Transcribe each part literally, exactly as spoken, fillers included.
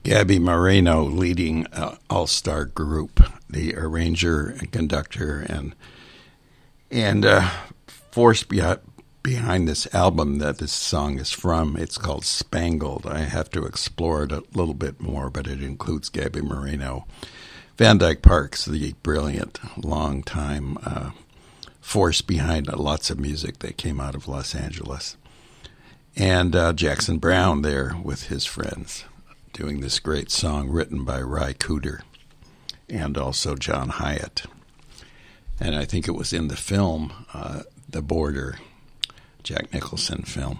Gabby Moreno leading uh, all-star group, the arranger and conductor and and uh, force behind, behind this album that this song is from. It's called Spangled. I have to explore it a little bit more, but it includes Gabby Moreno, Van Dyke Parks, the brilliant, long-time uh, force behind lots of music that came out of Los Angeles, and uh, Jackson Browne there with his friends, doing this great song written by Ry Cooder and also John Hyatt. And I think it was in the film, uh, The Border, Jack Nicholson film.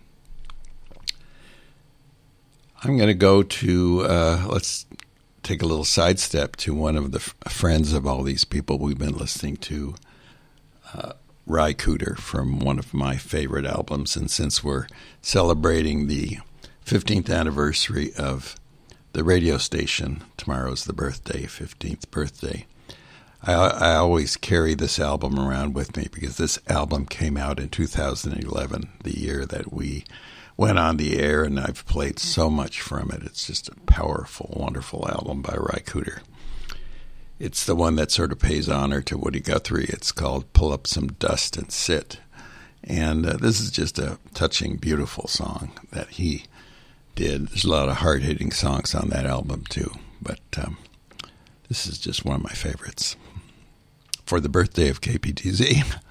I'm going to go to, uh, let's take a little sidestep to one of the f- friends of all these people we've been listening to, uh, Ry Cooder, from one of my favorite albums. And since we're celebrating the fifteenth anniversary of the radio station, tomorrow's the birthday, fifteenth birthday, I, I always carry this album around with me because this album came out in two thousand eleven, the year that we went on the air, and I've played so much from it. It's just a powerful, wonderful album by Ry Cooder. It's the one that sort of pays honor to Woody Guthrie. It's called Pull Up Some Dust and Sit. And uh, this is just a touching, beautiful song that he did. There's a lot of hard-hitting songs on that album, too. But um, this is just one of my favorites. For the birthday of K P T Z.